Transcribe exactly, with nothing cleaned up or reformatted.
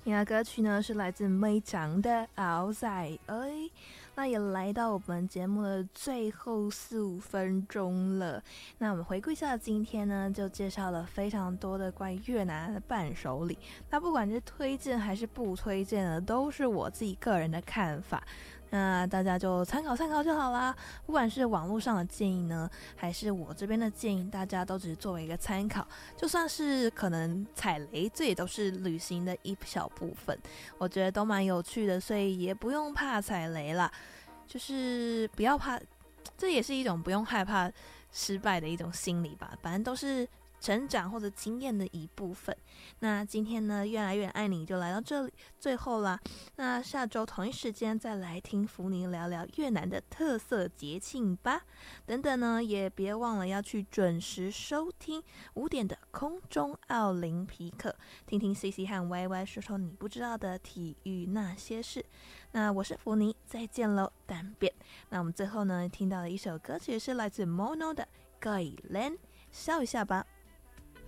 听的歌曲呢是来自梅长的《熬仔》，哎，那也来到我们节目的最后四五分钟了。那我们回顾一下今天呢，就介绍了非常多的关于越南的伴手礼。那不管是推荐还是不推荐的，都是我自己个人的看法。那大家就参考参考就好啦，不管是网络上的建议呢，还是我这边的建议，大家都只是作为一个参考，就算是可能踩雷，这也都是旅行的一小部分，我觉得都蛮有趣的，所以也不用怕踩雷啦，就是不要怕，这也是一种不用害怕失败的一种心理吧，反正都是成长或者经验的一部分。那今天呢，越来越爱你就来到这里最后啦。那下周同一时间再来听福尼聊聊越南的特色节庆吧。等等呢，也别忘了要去准时收听五点的空中奥林匹克，听听 C C 和 Y Y 说说你不知道的体育那些事。那我是福尼，再见喽，单变。那我们最后呢，听到的一首歌曲是来自 Mono 的《Gailen》，笑一下吧。